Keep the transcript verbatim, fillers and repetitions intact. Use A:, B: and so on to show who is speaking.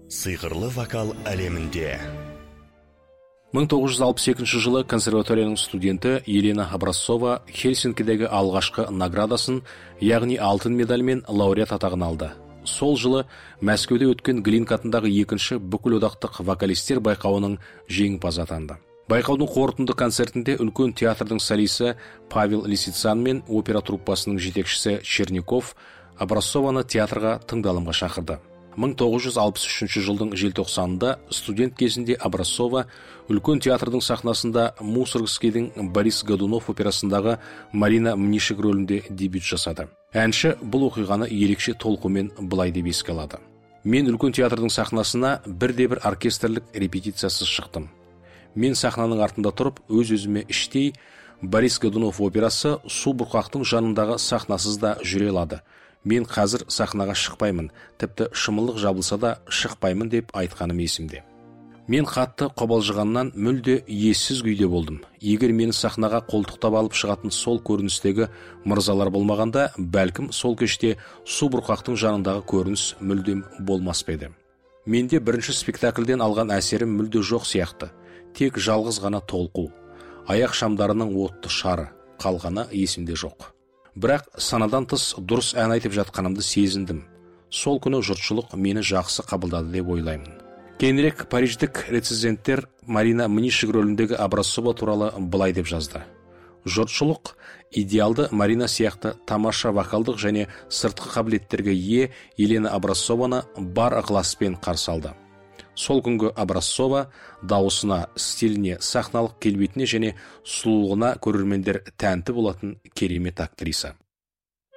A: Сыйғырлы вокал әлемінде.
B: мың тоғыз жүз алпыс екінші жылы консерваторияның студенті Елена Образцова Хельсинкидегі алғашқы наградасын, яғни алтын медальмен лауреат атағын алды. Сол жылы Мәскеуде өткен Глинка атындағы екінші бүкілодақтық вокалистер байқауының жеңімпазы атанды. Байқаудың қорытынды концертінде үлкен театрдың солисі Павел Лисицын мен опера труппасының жетекшісі Черников Образцованы театрға тыңдалымға шақырды. мың тоғыз жүз алпыс үшінші жылдың желтоқсанында студент кезінде Образцова үлкен театрдың сахнасында Мусоргскийдің Борис Годунов операсындағы Марина Мнишек рөлінде дебют жасады. Әнші бұл оқиғаны ерекше толқумен былай деп еске алады. Мен үлкен театрдың сахнасына бірде-бір оркестрлік репетициясыз шықтым. Мен сахнаның артында тұрып, өз-өзіме іштей, Борис Годунов операсы су бұрқақтың жанындағы сахнасыз да жүре алады. Мен қазір сахнаға шықпаймын, тіпті шымылдық жабылса да шықпаймын деп айтқаным есімде. Мен қатты қобалжығаннан мүлде ессіз күйде болдым. Егер мені сахнаға қолтықтап алып шығатын сол көріністегі мырзалар болмағанда, бәлкім сол кеште су бұрқақтың жанындағы көрініс мүлдем болмас па еді. Менде бірінші спектакльден алған әсерім мүлде жоқ сияқты. Тек жалғыз ғана толқу. Аяқ шамдарының отты шары, қалғаны есімде жоқ. Бірақ санадан тыс дұрыс ән айтып жатқанымды сезіндім. Сол күні жұртшылық мені жақсы қабылдады деп ойлаймын. Кейінірек париждік рецензенттер Марина Мнишек рөліндегі Образцова туралы былай деп жазды. Жұртшылық идеалды Марина сияқты тамаша вокалдық және сыртқы қабілеттерге ие Елена Образцованы бар ықыласпен қарсы алды. Сол күнгі Образцова дауысына, стиліне, сахналық келбетіне және сұлулығына көрермендер тәнті болатын керемет актриса.